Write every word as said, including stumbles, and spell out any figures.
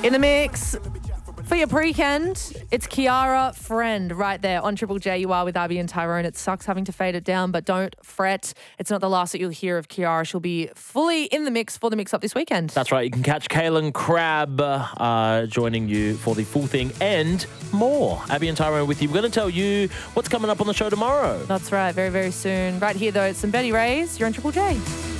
In the mix for your pre-kend, it's Kiara Friend right there on Triple J. You are with Abby and Tyrone. It sucks having to fade it down, but don't fret. It's not the last that you'll hear of Kiara. She'll be fully in the mix for the mix-up this weekend. That's right. You can catch Kaylin Crabb uh, joining you for the full thing and more. Abby and Tyrone with you. We're going to tell you what's coming up on the show tomorrow. That's right. Very, very soon. Right here, though, it's some Betty Rays. You're on Triple J.